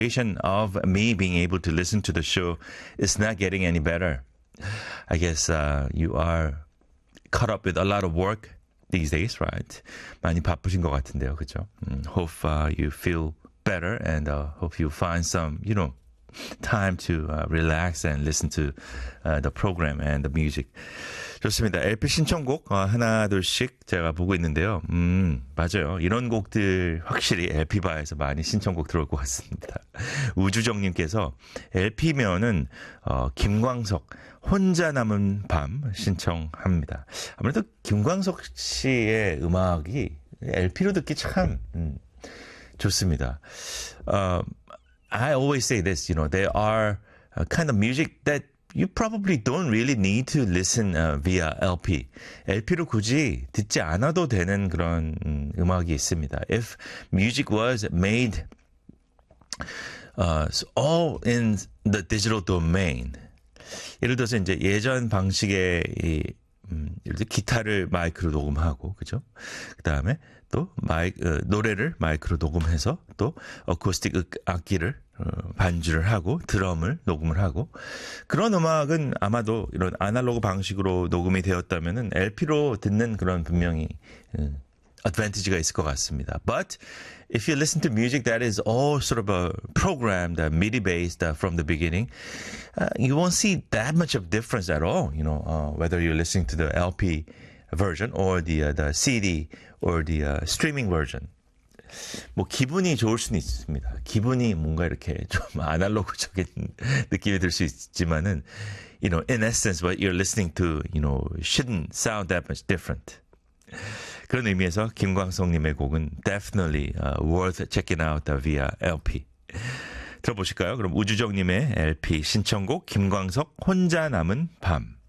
of me being able to listen to the show is not getting any better. I guess you are caught up with a lot of work these days, right? 많이 바쁘신 것 같은데요, 그죠? Hope you feel better and hope you find some, time to relax and listen to the program and the music. 좋습니다. LP 신청곡 하나 둘씩 제가 보고 있는데요. 맞아요. 이런 곡들 확실히 LP바에서 많이 신청곡 들어올 것 같습니다. 우주정님께서 LP면은 김광석 혼자 남은 밤 신청합니다. 아무래도 김광석 씨의 음악이 LP로 듣기 참 좋습니다. I always say this, there are kind of music that you probably don't really need to listen via LP. LP로 굳이 듣지 않아도 되는 그런 음악이 있습니다. If music was made all in the digital domain. 예를 들어서 이제 예전 방식의 예를 들어 기타를 마이크로 녹음하고, 그죠? 그 다음에 또 노래를 마이크로 녹음해서 또 어쿠스틱 악기를 반주를 하고 드럼을 녹음을 하고 그런 음악은 아마도 이런 아날로그 방식으로 녹음이 되었다면은 LP로 듣는 그런 분명히 advantage가 있을 것 같습니다. But if you listen to music that is all sort of programmed, MIDI based from the beginning, you won't see that much of difference at all. Whether you're listening to the LP version or the CD or the streaming version. 뭐 기분이 좋을 수는 있습니다. 기분이 뭔가 이렇게 좀 아날로그적인 느낌이 들 수 있지만은, in essence, what you're listening to, shouldn't sound that much different. 그런 의미에서 김광석님의 곡은 definitely worth checking out via LP. 들어보실까요? 그럼 우주정님의 LP 신청곡 김광석 혼자 남은 밤.